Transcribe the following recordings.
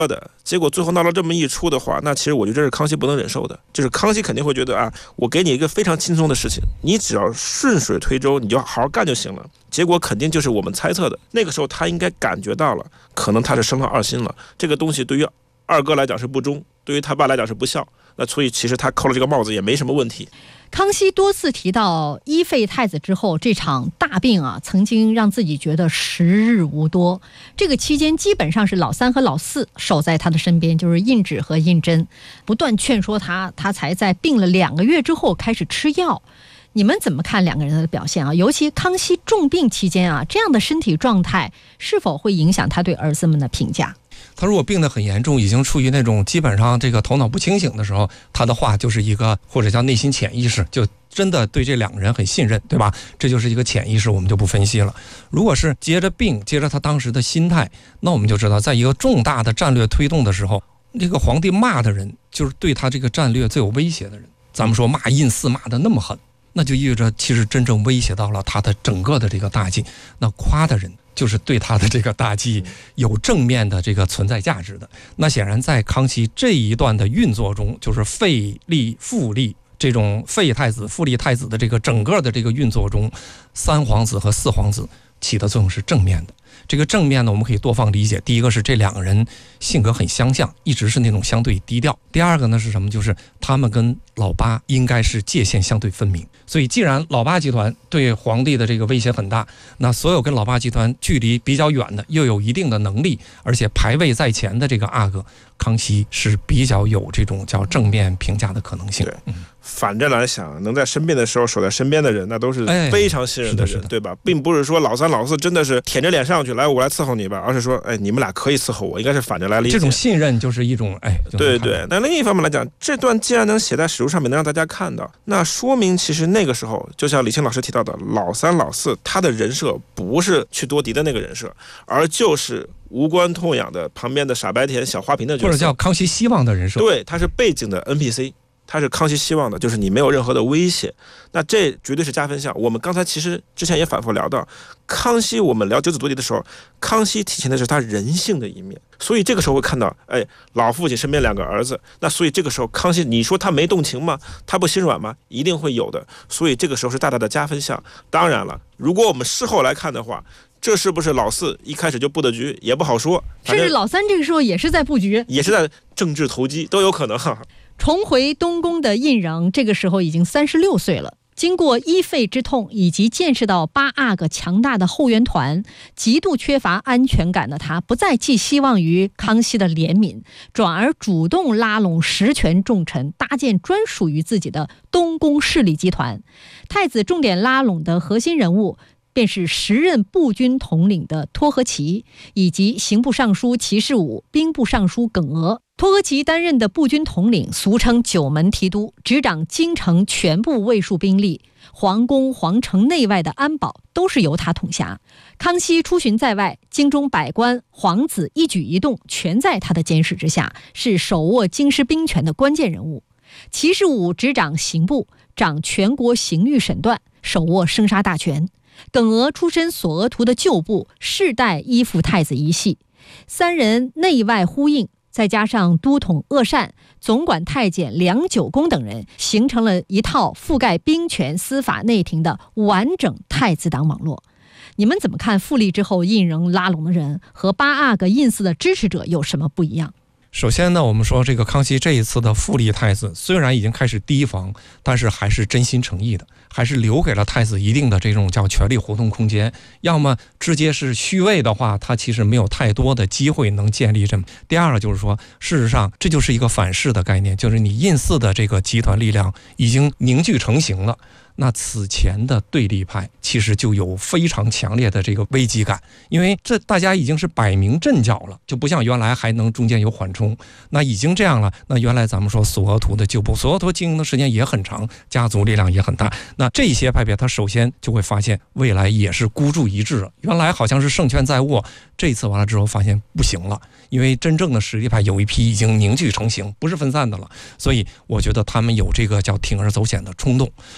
的，结果最后闹了这么一出的话，那其实我觉得这是康熙不能忍受的，就是康熙肯定会觉得啊，我给你一个非常轻松的事情，你只要顺水推舟，你就好好干就行了。结果肯定就是我们猜测的，那个时候他应该感觉到了，可能他是生了二心了，这个东西对于二哥来讲是不忠，对于他爸来讲是不孝，那所以其实他扣了这个帽子也没什么问题。 康熙多次提到一废太子之后这场大病啊，曾经让自己觉得时日无多。这个期间基本上是老三和老四守在他的身边，就是胤祉和胤禛，不断劝说他，他才在病了2个月之后开始吃药。你们怎么看两个人的表现啊？尤其康熙重病期间啊，这样的身体状态是否会影响他对儿子们的评价？ 他如果病得很严重，已经处于那种基本上这个头脑不清醒的时候，他的话就是一个或者叫内心潜意识，就真的对这两个人很信任，对吧？这就是一个潜意识，我们就不分析了。如果是接着病，接着他当时的心态，那我们就知道，在一个重大的战略推动的时候，这个皇帝骂的人就是对他这个战略最有威胁的人。咱们说骂胤祀骂得那么狠，那就意味着其实真正威胁到了他的整个的这个大计。那夸的人就是对他的这个大计有正面的这个存在价值的。那显然在康熙这一段的运作中，就是废立复立这种废太子复立太子的这个整个的这个运作中，三皇子和四皇子起的作用是正面的。这个正面呢，我们可以多方理解。第一个是这两个人性格很相像，一直是那种相对低调。第二个呢是什么？就是他们跟老八应该是界限相对分明。所以既然老八集团对皇帝的这个威胁很大，那所有跟老八集团距离比较远的，又有一定的能力，而且排位在前的这个阿哥，康熙是比较有这种叫正面评价的可能性。 对，反正来想，能在生病的时候守在身边的人，那都是非常信任的人，对吧？并不是说老三老四真的是舔着脸上去，来我来伺候你吧，而是说，哎，你们俩可以伺候我，应该是反着来理解。 这种信任就是一种， 对对。那另一方面来讲，这段既然能写在史书上面，能让大家看到，那说明其实那个时候，就像李清老师提到的，老三老四他的人设不是去夺嫡的那个人设，而就是无关痛痒的旁边的傻白甜小花瓶的角色， 或者叫康熙希望的人设。 对，他是背景的 NPC。他是康熙希望的，就是你没有任何的威胁，那这绝对是加分项。我们刚才其实之前也反复聊到，康熙我们聊九子夺嫡的时候，康熙体现的是他人性的一面，所以这个时候会看到，老父亲身边2个儿子，那所以这个时候康熙，你说他没动情吗？他不心软吗？一定会有的，所以这个时候是大大的加分项。当然了，如果我们事后来看的话，这是不是老四一开始就布的局也不好说， 甚至老三这个时候也是在布局， 也是在政治投机，都有可能。 重回东宫的胤禛这个时候已经36岁了，经过一废之痛以及见识到8阿哥强大的后援团，极度缺乏安全感的他，不再寄希望于康熙的怜悯，转而主动拉拢实权重臣，搭建专属于自己的东宫势力集团。太子重点拉拢的核心人物便是时任步军统领的托和奇，以及刑部尚书齐士武、兵部尚书耿娥。托和奇担任的步军统领，俗称九门提督，执掌京城全部卫戍兵力，皇宫、皇城内外的安保都是由他统辖。康熙出巡在外，京中百官、皇子一举一动全在他的监视之下，是手握京师兵权的关键人物。齐士武执掌刑部，掌全国刑狱审断，手握生杀大权。耿娥出身索额图的旧部，世代依附太子一系，三人内外呼应，再加上都统鄂善、总管太监梁九公等人，形成了一套覆盖兵权、司法、内廷的完整太子党网络。你们怎么看复立之后胤禛拉拢的人和8阿哥胤祀的支持者有什么不一样？ 首先呢，我们说这个康熙这一次的复立太子，虽然已经开始提防，但是还是真心诚意的，还是留给了太子一定的这种叫权力活动空间。要么直接是虚位的话，他其实没有太多的机会能建立这么。第二个就是说，事实上这就是一个反噬的概念，就是你胤祀的这个集团力量已经凝聚成型了。那此前的对立派其实就有非常强烈的这个危机感，因为这大家已经是摆明阵脚了，就不像原来还能中间有缓冲。那已经这样了，那原来咱们说索额图的旧部，索额图经营的时间也很长，家族力量也很大，那这些派别他首先就会发现未来也是孤注一掷了。原来好像是胜券在握，这一次完了之后发现不行了，因为真正的实力派有一批已经凝聚成型，不是分散的了，所以我觉得他们有这个叫铤而走险的冲动。对于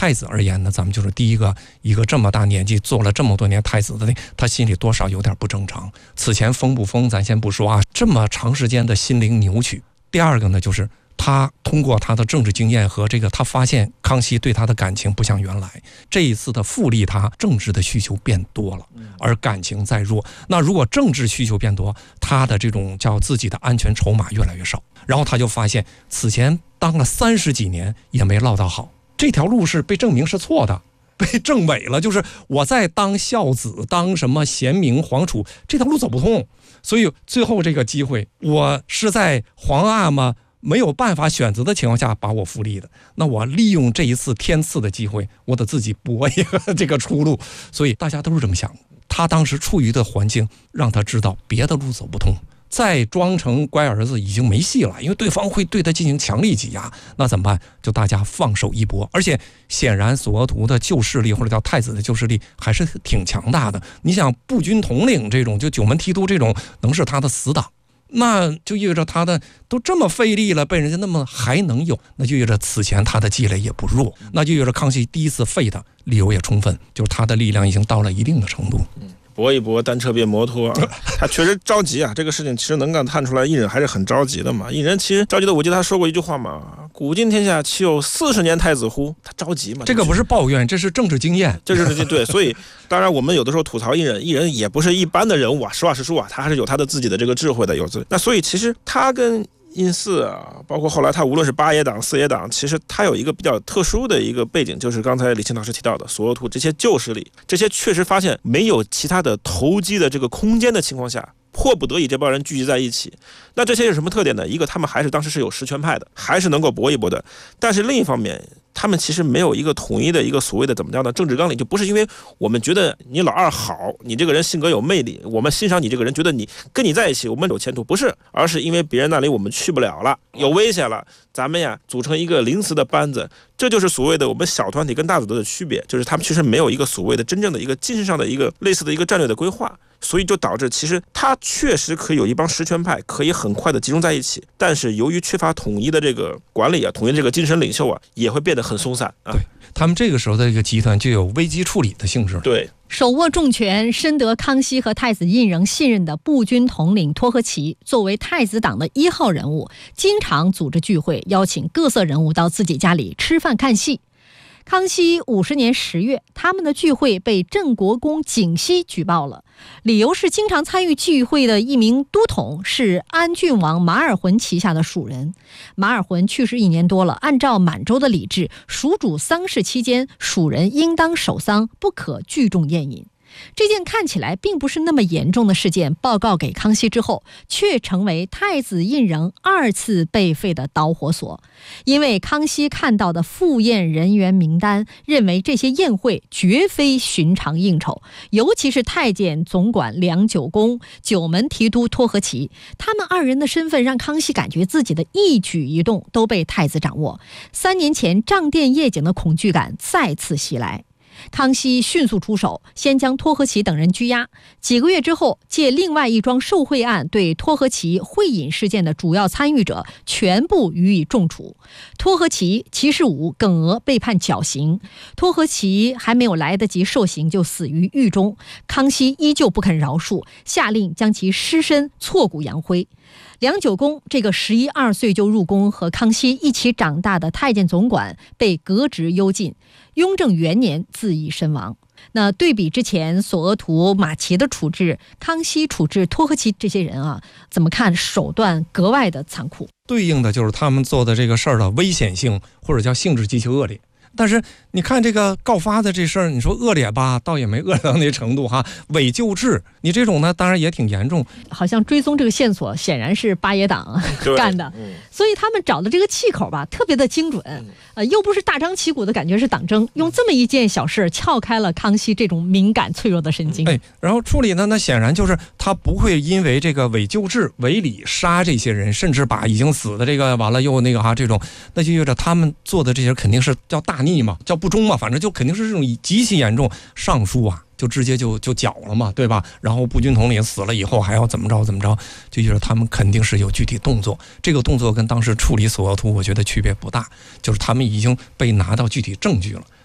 太子而言呢，咱们就是第一个这么大年纪做了这么多年太子的，他心里多少有点不正常。此前疯不疯咱先不说啊，这么长时间的心灵扭曲。第二个呢，就是他通过他的政治经验和他发现康熙对他的感情不像原来，这一次的复立他政治的需求变多了，而感情在弱。那如果政治需求变多，他的这种叫自己的安全筹码越来越少，然后他就发现此前当了30几年也没落到好，这条路是被证明是错的，被证伪了，就是我在当孝子当什么贤明皇储这条路走不通，所以最后这个机会我是在皇阿玛没有办法选择的情况下把我复立的，那我利用这一次天赐的机会，我得自己搏一个这个出路。所以大家都是这么想，他当时处于的环境让他知道别的路走不通，再装成乖儿子已经没戏了，因为对方会对他进行强力挤压，那怎么办？就大家放手一搏。而且显然索额图的旧势力或者叫太子的旧势力还是挺强大的，你想步军统领这种就九门提督这种能是他的死党，那就意味着他的都这么费力了，被人家那么还能有，那就意味着此前他的积累也不弱，那就意味着康熙第一次废他理由也充分，就是他的力量已经到了一定的程度。 搏一搏，单车变摩托啊！他确实着急啊，这个事情其实能够看出来，胤禛还是很着急的嘛。胤禛其实着急的，我记得他说过一句话嘛：“古今天下，岂有40年太子乎？”他着急嘛。 这个不是抱怨，这是政治经验， 这是对。所以，当然我们有的时候吐槽胤禛也不是一般的人物啊，实话实说啊，他还是有他的自己的这个智慧的，那所以其实他跟胤祀啊，包括后来他无论是八爷党、四爷党，其实他有一个比较特殊的一个背景，就是刚才李清老师提到的索额图这些旧势力，这些确实发现没有其他的投机的这个空间的情况下，迫不得已这帮人聚集在一起。那这些有什么特点呢？一个，他们还是当时是有实权派的，还是能够搏一搏的。但是另一方面，他们其实没有一个统一的一个所谓的怎么样的政治纲领，就不是因为我们觉得你老二好，你这个人性格有魅力，我们欣赏你这个人，觉得你跟你在一起我们有前途，不是，而是因为别人那里我们去不了了，有危险了，咱们呀组成一个临时的班子。这就是所谓的我们小团体跟大组织的区别，就是他们其实没有一个所谓的真正的一个精神上的一个类似的一个战略的规划，所以就导致其实他确实可以有一帮实权派可以很快的集中在一起，但是由于缺乏统一的这个管理啊，统一这个精神领袖啊，也会变得很松散啊。 对，他们这个时候的这个集团就有危机处理的性质。 对， 手握重权、深得康熙和太子胤禛信任的步军统领托呵齐，作为太子党的1号人物，经常组织聚会，邀请各色人物到自己家里吃饭看戏。康熙50年10月，他们的聚会被镇国公景熙举报了，理由是经常参与聚会的一名都统是安郡王马尔浑旗下的属人。马尔浑去世1年多了，按照满洲的礼制，属主丧事期间，属人应当守丧，不可聚众宴饮。这件看起来并不是那么严重的事件报告给康熙之后，却成为太子胤禛2次被废的导火索。因为康熙看到的赴宴人员名单，认为这些宴会绝非寻常应酬，尤其是太监总管梁九公、九门提督托呵齐，他们2人的身份让康熙感觉自己的一举一动都被太子掌握。3年前账店夜景的恐惧感再次袭来。康熙迅速出手，先将托呵齐等人拘押。几个月之后，借另外一桩受贿案，对托呵齐贿饮事件的主要参与者全部予以重处。托呵齐、齐士武、耿娥被判绞刑。托呵齐还没有来得及受刑，就死于狱中。康熙依旧不肯饶恕，下令将其尸身挫骨扬灰。梁九公这个11、12岁就入宫和康熙一起长大的太监总管被革职幽禁，雍正元年自缢身亡。那对比之前索额图、马齐的处置，康熙处置托呵齐这些人啊，怎么看手段格外的残酷？ 对应的就是他们做的这个事儿的危险性，或者叫性质极其恶劣。但是你看这个告发的这事儿，你说恶劣吧，倒也没恶劣到那程度哈。伪救治，你这种呢，当然也挺严重。 好像追踪这个线索，显然是八爷党干的，所以他们找的这个气口吧，特别的精准。又不是大张旗鼓的感觉是党争，用这么一件小事撬开了康熙这种敏感脆弱的神经。 然后处理呢，那显然就是他不会因为这个伪救治、伪礼杀这些人，甚至把已经死的这个完了又那个这种，那就意味着他们做的这些肯定是叫大逆嘛，叫不忠嘛，反正就肯定是这种极其严重。上书啊，就直接就绞了嘛，对吧？然后步军统领死了以后还要怎么着，就觉得他们肯定是有具体动作。这个动作跟当时处理索额图我觉得区别不大，就是他们已经被拿到具体证据了。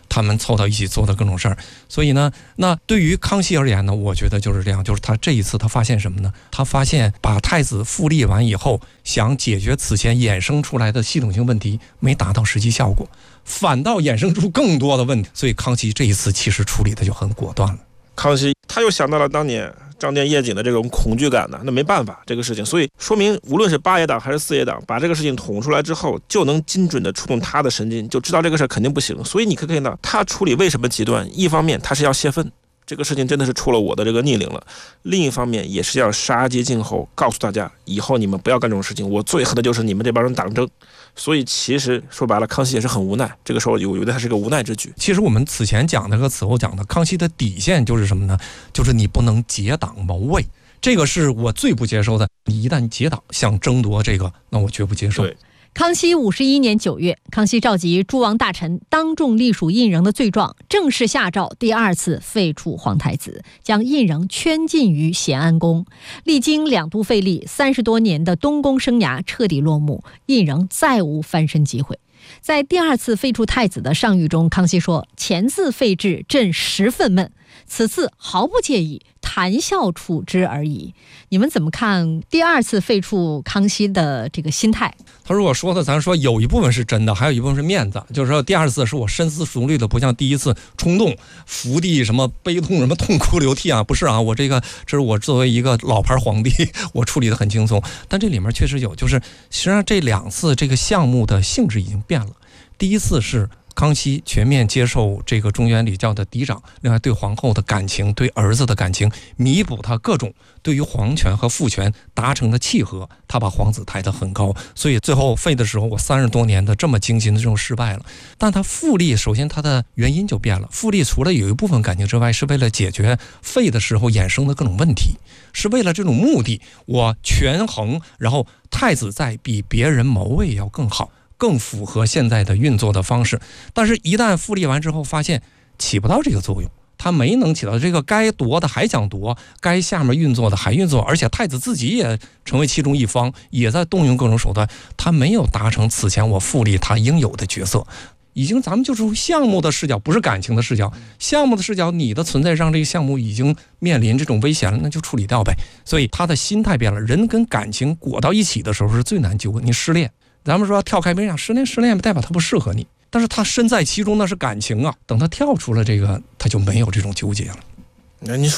他们凑到一起做的各种事儿。所以呢，那对于康熙而言呢，我觉得就是这样，就是他这一次他发现什么呢？他发现把太子复立完以后，想解决此前衍生出来的系统性问题，没达到实际效果，反倒衍生出更多的问题。所以康熙这一次其实处理的就很果断了。 康熙他又想到了当年张殿夜景的这种恐惧感呢，那没办法这个事情，所以说明无论是八爷党还是四爷党，把这个事情捅出来之后，就能精准的触动他的神经，就知道这个事肯定不行。所以你可以看到他处理为什么极端，一方面他是要泄愤，这个事情真的是出了我的这个逆鳞了，另一方面也是要杀鸡儆猴，告诉大家以后你们不要干这种事情，我最恨的就是你们这帮人党争。所以其实说白了，康熙也是很无奈，这个时候我觉得他是个无奈之举。 其实我们此前讲的和此后讲的，康熙的底线就是什么呢？就是你不能结党谋位，这个是我最不接受的。你一旦结党想争夺这个，那我绝不接受。 对。 康熙51年9月，康熙召集诸王大臣当众隶属胤禛的罪状，正式下诏第2次废黜皇太子，将胤禛圈禁于咸安宫。历经2度废立，30多年的东宫生涯彻底落幕，胤禛再无翻身机会。在第2次废黜太子的上谕中，康熙说：“前次废制，朕十分闷，此次毫不介意，谈笑处之而已。”你们怎么看第2次废黜康熙的这个心态？ 他如果说的，咱说有一部分是真的，还有一部分是面子，就是说第2次是我深思熟虑的，不像第1次冲动伏地什么悲痛什么痛哭流涕啊，不是啊，我这是我作为一个老牌皇帝，我处理的很轻松。但这里面确实有，就是实际上这2次这个项目的性质已经变了。第1次是康熙全面接受这个中原礼教的嫡长，另外对皇后的感情，对儿子的感情，弥补他各种对于皇权和父权达成的契合，他把皇子抬得很高，所以最后废的时候，我30多年的这么精心的这种失败了。但他复立，首先他的原因就变了，复立除了有一部分感情之外，是为了解决废的时候衍生的各种问题，是为了这种目的，我权衡，然后太子在比别人谋位要更好，更符合现在的运作的方式。但是一旦复立完之后，发现起不到这个作用，他没能起到这个，该夺的还想夺，该下面运作的还运作，而且太子自己也成为其中一方，也在动用各种手段，他没有达成此前我复立他应有的角色。已经咱们就是项目的视角，不是感情的视角，项目的视角，你的存在让这个项目已经面临这种危险了，那就处理掉呗。所以他的心态变了，人跟感情裹到一起的时候是最难纠葛。你失恋，咱们说跳开没讲失恋代表他不适合你，但是他身在其中那是感情啊，等他跳出了这个，他就没有这种纠结了。 那你说